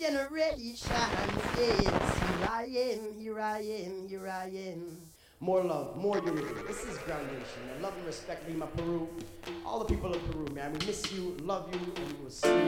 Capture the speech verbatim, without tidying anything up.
generation. Yes, here I am, here I am, here I am. More love, more unity. This is Groundation. And love and respect, Lima, Peru. All the people of Peru, man. We miss you, love you, and we will see you.